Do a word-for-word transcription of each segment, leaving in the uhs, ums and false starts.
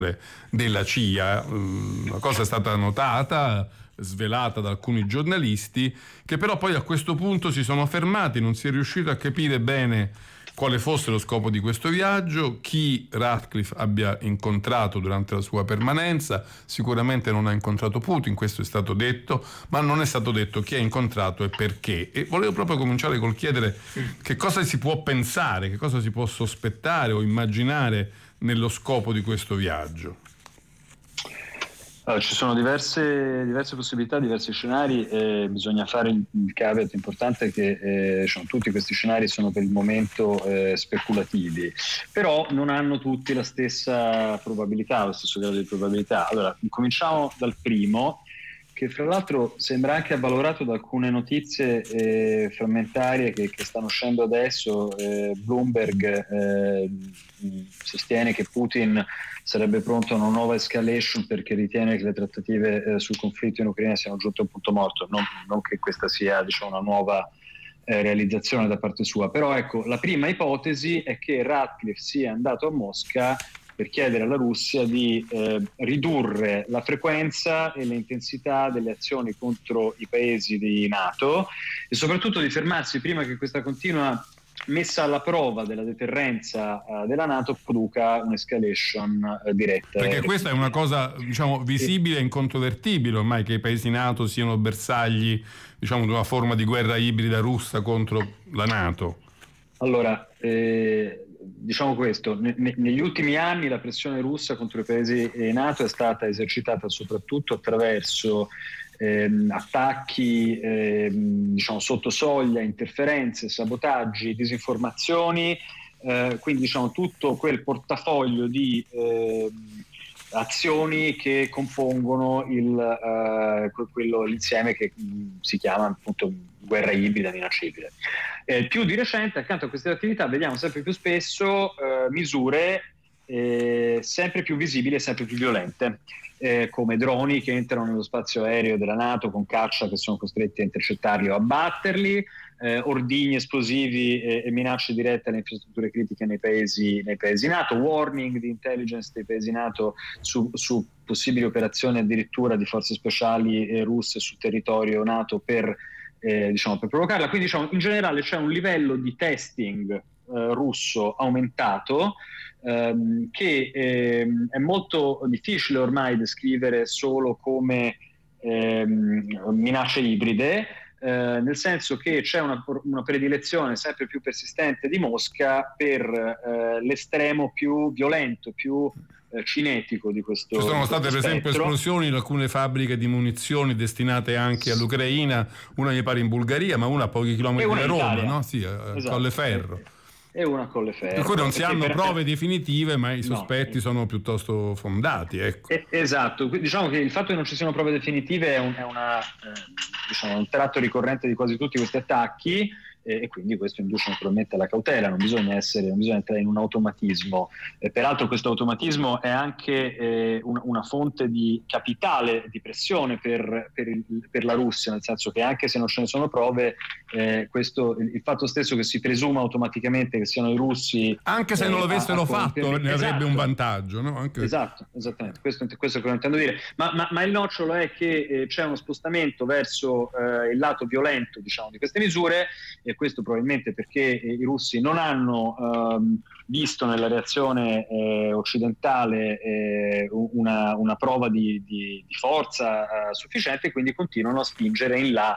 della C I A. La cosa è stata notata, svelata da alcuni giornalisti, che però poi a questo punto si sono fermati, non si è riuscito a capire bene quale fosse lo scopo di questo viaggio, chi Ratcliffe abbia incontrato durante la sua permanenza. Sicuramente non ha incontrato Putin, questo è stato detto, ma non è stato detto chi ha incontrato e perché. E volevo proprio cominciare col chiedere che cosa si può pensare, che cosa si può sospettare o immaginare nello scopo di questo viaggio. Allora, ci sono diverse, diverse possibilità, diversi scenari, e bisogna fare il, il caveat importante che eh, cioè, tutti questi scenari sono per il momento eh, speculativi, però non hanno tutti la stessa probabilità, lo stesso grado di probabilità. Allora, cominciamo dal primo, che fra l'altro sembra anche avvalorato da alcune notizie eh, frammentarie che, che stanno uscendo adesso. eh, Bloomberg eh, sostiene che Putin sarebbe pronto a una nuova escalation perché ritiene che le trattative eh, sul conflitto in Ucraina siano giunte a un punto morto, non, non che questa sia, diciamo, una nuova eh, realizzazione da parte sua. Però ecco, la prima ipotesi è che Ratcliffe sia andato a Mosca per chiedere alla Russia di eh, ridurre la frequenza e l'intensità delle azioni contro i paesi di NATO e soprattutto di fermarsi prima che questa continua messa alla prova della deterrenza uh, della NATO produca un'escalation uh, diretta. Perché questa è una cosa, diciamo, visibile e incontrovertibile ormai, che i paesi NATO siano bersagli, diciamo, di una forma di guerra ibrida russa contro la NATO. Allora, eh, diciamo questo, ne, ne, negli ultimi anni la pressione russa contro i paesi NATO è stata esercitata soprattutto attraverso ehm, attacchi ehm, diciamo sotto soglia, interferenze, sabotaggi, disinformazioni, eh, quindi diciamo tutto quel portafoglio di ehm, azioni che compongono il, eh, quello, l'insieme che mh, si chiama appunto guerra ibrida, minaccia ibrida. Eh, più di recente, accanto a queste attività, vediamo sempre più spesso eh, misure eh, sempre più visibili e sempre più violente, eh, come droni che entrano nello spazio aereo della NATO con caccia che sono costretti a intercettarli o abbatterli, eh, ordigni esplosivi e, e minacce dirette alle infrastrutture critiche nei paesi, nei paesi NATO, warning di intelligence dei paesi NATO su, su possibili operazioni addirittura di forze speciali eh, russe sul territorio NATO per Eh, diciamo per provocarla. Quindi diciamo in generale c'è un livello di testing eh, russo aumentato ehm, che ehm, è molto difficile ormai descrivere solo come ehm, minacce ibride, eh, nel senso che c'è una, una predilezione sempre più persistente di Mosca per eh, l'estremo più violento, più cinetico di questo. Ci sono di state per spettro. esempio esplosioni in alcune fabbriche di munizioni destinate anche all'Ucraina, una mi pare in Bulgaria, ma una a pochi chilometri da Roma, no? Sì, a esatto. Colleferro. E una Colleferro. Per cui non si hanno per... prove definitive, ma i sospetti no. sono piuttosto fondati. Ecco. Eh, esatto, diciamo che il fatto che non ci siano prove definitive è un, è una, eh, diciamo, un tratto ricorrente di quasi tutti questi attacchi. E quindi questo induce naturalmente alla cautela, non bisogna essere, non bisogna entrare in un automatismo. E peraltro questo automatismo è anche eh, una, una fonte di capitale, di pressione per, per, il, per la Russia, nel senso che anche se non ce ne sono prove, eh, questo, il, il fatto stesso che si presuma automaticamente che siano i russi, anche se eh, non l'avessero a, a fatto, ne avrebbe esatto. un vantaggio, no? Anche... Esatto, esattamente, questo, questo è quello che intendo dire. Ma, ma, ma il nocciolo è che eh, c'è uno spostamento verso eh, il lato violento, diciamo, di queste misure. E questo probabilmente perché eh, i russi non hanno ehm, visto nella reazione eh, occidentale eh, una, una prova di, di, di forza eh, sufficiente, quindi continuano a spingere in là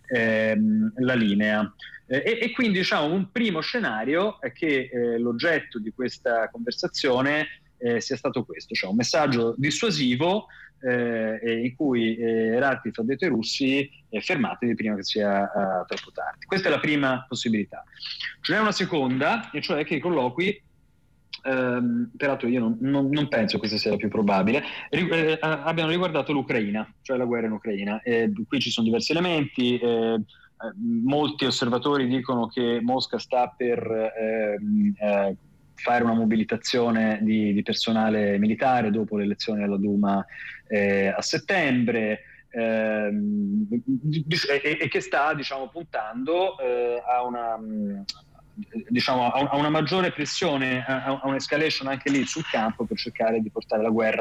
ehm, la linea. Eh, e, e quindi diciamo un primo scenario è che eh, l'oggetto di questa conversazione eh, sia stato questo, cioè un messaggio dissuasivo Eh, in cui eh, Ratcliffe ha detto ai russi eh, fermatevi prima che sia uh, troppo tardi. Questa è la prima possibilità. Ce n'è una seconda, e cioè che i colloqui, ehm, peraltro io non, non, non penso questa sia la più probabile, ri- eh, abbiano riguardato l'Ucraina, cioè la guerra in Ucraina. Eh, qui ci sono diversi elementi. Eh, molti osservatori dicono che Mosca sta per ehm, eh, fare una mobilitazione di, di personale militare dopo le elezioni alla Duma eh, a settembre ehm, e, e che sta diciamo puntando eh, a una diciamo, a una maggiore pressione, a un'escalation anche lì sul campo per cercare di portare la guerra